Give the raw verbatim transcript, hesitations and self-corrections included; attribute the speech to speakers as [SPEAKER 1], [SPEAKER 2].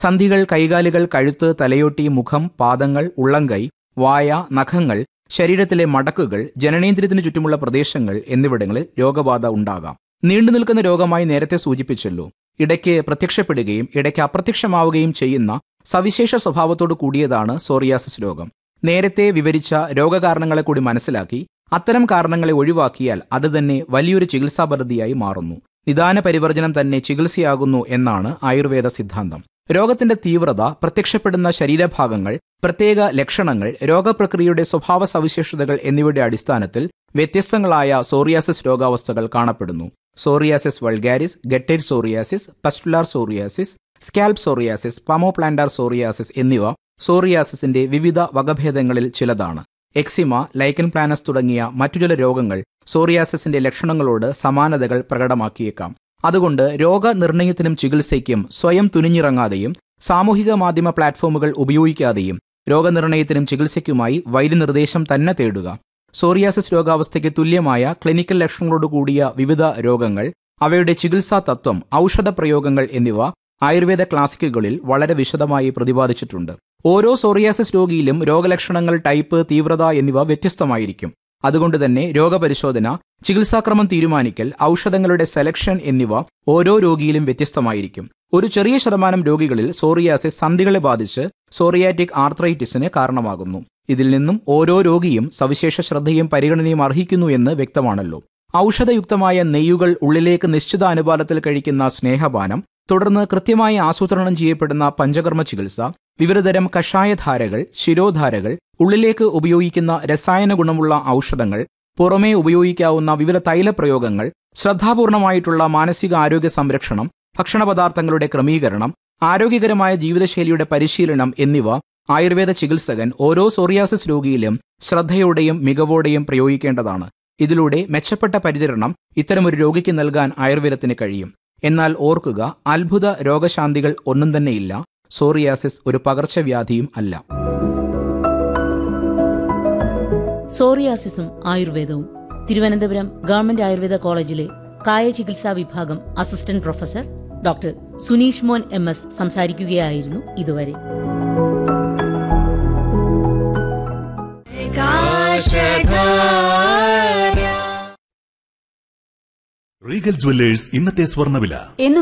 [SPEAKER 1] സന്ധികൾ, കൈകാലുകൾ, കഴുത്ത്, തലയോട്ടി, മുഖം, പാദങ്ങൾ, ഉള്ളംകൈ, വായ, നഖങ്ങൾ, ശരീരത്തിലെ മടക്കുകൾ, ജനനേന്ദ്രിയത്തിനു ചുറ്റുമുള്ള പ്രദേശങ്ങൾ എന്നിവിടങ്ങളിൽ രോഗബാധ ഉണ്ടാകാം. നീണ്ടുനിൽക്കുന്ന രോഗമായി നേരത്തെ സൂചിപ്പിച്ചല്ലോ. ഇടയ്ക്ക് പ്രത്യക്ഷപ്പെടുകയും ഇടയ്ക്ക് അപ്രത്യക്ഷമാവുകയും ചെയ്യുന്ന സവിശേഷ സ്വഭാവത്തോടു കൂടിയതാണ് സോറിയാസിസ് രോഗം. നേരത്തെ വിവരിച്ച രോഗകാരണങ്ങളെ കൂടി മനസ്സിലാക്കി അത്തരം കാരണങ്ങളെ ഒഴിവാക്കിയാൽ അത് തന്നെ വലിയൊരു ചികിത്സാ പദ്ധതിയായി മാറുന്നു. നിദാന പരിവർജനം തന്നെ ചികിത്സയാകുന്നു എന്നാണ് ആയുർവേദ സിദ്ധാന്തം. രോഗത്തിന്റെ തീവ്രത, പ്രത്യക്ഷപ്പെടുന്ന ശരീരഭാഗങ്ങൾ, പ്രത്യേക ലക്ഷണങ്ങൾ, രോഗപ്രക്രിയയുടെ സ്വഭാവ സവിശേഷതകൾ എന്നിവയുടെ അടിസ്ഥാനത്തിൽ വ്യത്യസ്തങ്ങളായ സോറിയാസിസ് രോഗാവസ്ഥകൾ കാണപ്പെടുന്നു. Psoriasis vulgaris, ഗട്ടേഡ് psoriasis, pustular psoriasis, scalp psoriasis, palmoplantar psoriasis എന്നിവ സോറിയാസിസിന്റെ വിവിധ വകഭേദങ്ങളിൽ ചിലതാണ്. എക്സിമ, ലൈക്കൻ പ്ലാനസ് തുടങ്ങിയ മറ്റു ചില രോഗങ്ങൾ സോറിയാസിസിന്റെ ലക്ഷണങ്ങളോട് സമാനതകൾ പ്രകടമാക്കിയേക്കാം. അതുകൊണ്ട് രോഗനിർണയത്തിനും ചികിത്സയ്ക്കും സ്വയം തുനിഞ്ഞിറങ്ങാതെയും സാമൂഹിക മാധ്യമ പ്ലാറ്റ്ഫോമുകൾ ഉപയോഗിക്കാതെയും രോഗനിർണയത്തിനും ചികിത്സയ്ക്കുമായി വൈദ്യനിർദ്ദേശം തന്നെ തേടുക. സോറിയാസിസ് രോഗാവസ്ഥയ്ക്ക് തുല്യമായ ക്ലിനിക്കൽ ലക്ഷണങ്ങളോട് കൂടിയ വിവിധ രോഗങ്ങൾ, അവയുടെ ചികിത്സാ തത്വം, ഔഷധ പ്രയോഗങ്ങൾ എന്നിവ ആയുർവേദ ക്ലാസിക്കുകളിൽ വളരെ വിശദമായി പ്രതിപാദിച്ചിട്ടുണ്ട്. ഓരോ സോറിയാസിസ് രോഗിയിലും രോഗലക്ഷണങ്ങൾ, ടൈപ്പ്, തീവ്രത എന്നിവ വ്യത്യസ്തമായിരിക്കും. അതുകൊണ്ട് തന്നെ രോഗപരിശോധന, ചികിത്സാക്രമം തീരുമാനിക്കൽ, ഔഷധങ്ങളുടെ സെലക്ഷൻ എന്നിവ ഓരോ രോഗിയിലും വ്യത്യസ്തമായിരിക്കും. ഒരു ചെറിയ ശതമാനം രോഗികളിൽ സോറിയാസിസ് സന്ധികളെ ബാധിച്ച് സോറിയാറ്റിക് ആർത്രൈറ്റിസിന് കാരണമാകുന്നു. ഇതിൽ നിന്നും ഓരോ രോഗിയും സവിശേഷ ശ്രദ്ധയും പരിഗണനയും അർഹിക്കുന്നു എന്ന് വ്യക്തമാണല്ലോ. ഔഷധയുക്തമായ നെയ്യുകൾ ഉള്ളിലേക്ക് നിശ്ചിത അനുപാതത്തിൽ കഴിക്കുന്ന സ്നേഹപാനം, തുടർന്ന് കൃത്യമായി ആസൂത്രണം ചെയ്യപ്പെടുന്ന പഞ്ചകർമ്മ ചികിത്സ, വിവിധതരം കഷായധാരകൾ, ശിരോധാരകൾ, ഉള്ളിലേക്ക് ഉപയോഗിക്കുന്ന രസായന ഗുണമുള്ള ഔഷധങ്ങൾ, പുറമേ ഉപയോഗിക്കാവുന്ന വിവിധ തൈലപ്രയോഗങ്ങൾ, ശ്രദ്ധാപൂർണമായിട്ടുള്ള മാനസിക ആരോഗ്യ സംരക്ഷണം, ഭക്ഷണപദാർത്ഥങ്ങളുടെ ക്രമീകരണം, ആരോഗ്യകരമായ ജീവിതശൈലിയുടെ പരിശീലനം എന്നിവ ആയുർവേദ ചികിത്സകൻ ഓരോ സോറിയാസിസ് രോഗിയിലും ശ്രദ്ധയോടെയും മികവോടെയും പ്രയോഗിക്കേണ്ടതാണ്. ഇതിലൂടെ മെച്ചപ്പെട്ട പരിചരണം ഇത്തരമൊരു രോഗിക്ക് നൽകാൻ ആയുർവേദത്തിന് കഴിയും. എന്നാൽ ഓർക്കുക, അത്ഭുത രോഗശാന്തികൾ ഒന്നും തന്നെയില്ല. സോറിയാസിസ് ഒരു പകർച്ചവ്യാധിയും അല്ല.
[SPEAKER 2] സോറിയാസിസും ആയുർവേദവും. തിരുവനന്തപുരം ഗവൺമെന്റ് ആയുർവേദ കോളേജിലെ കായചികിത്സാ വിഭാഗം അസിസ്റ്റന്റ് പ്രൊഫസർ ഡോക്ടർ സുനീഷ് മോൻ എം എസ് സംസാരിക്കുകയായിരുന്നു ഇതുവരെ.
[SPEAKER 3] റീഗൽ ജുവല്ലേഴ്സ് ഇന്നത്തെ സ്വർണ്ണവില.